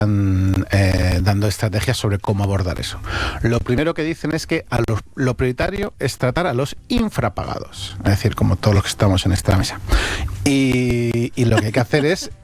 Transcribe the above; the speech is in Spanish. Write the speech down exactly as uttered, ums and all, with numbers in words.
eh, dando estrategias sobre cómo abordar eso. Lo primero que dicen es que a los, lo prioritario es tratar a los infrapagados, es decir, como todos los que estamos en esta mesa. Y, y lo que hay que hacer es